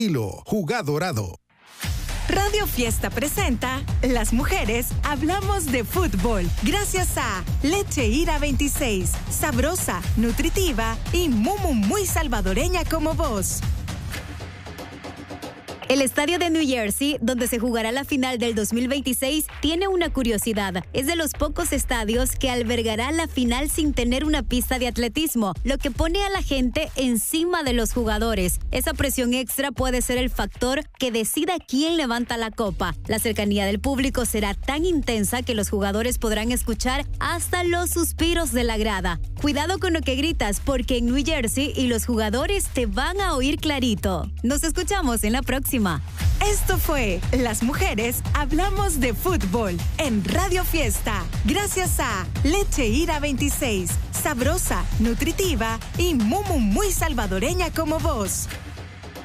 Jugado Dorado. Radio Fiesta presenta Las Mujeres Hablamos de Fútbol. Gracias a Leche Ira 26, sabrosa, nutritiva y muy salvadoreña como vos. El estadio de New Jersey, donde se jugará la final del 2026, tiene una curiosidad. Es de los pocos estadios que albergará la final sin tener una pista de atletismo, lo que pone a la gente encima de los jugadores. Esa presión extra puede ser el factor que decida quién levanta la copa. La cercanía del público será tan intensa que los jugadores podrán escuchar hasta los suspiros de la grada. Cuidado con lo que gritas, porque en New Jersey y los jugadores te van a oír clarito. Nos escuchamos en la próxima. Esto fue Las Mujeres Hablamos de Fútbol en Radio Fiesta. Gracias a Leche Ira 26, sabrosa, nutritiva y muy salvadoreña como vos.